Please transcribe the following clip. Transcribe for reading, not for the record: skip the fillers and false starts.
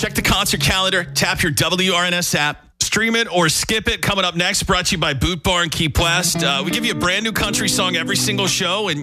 Check the concert calendar. Tap your WRNS app. Stream it or skip it. Coming up next, brought to you by Boot Bar in Key West. We give you a brand new country song every single show, and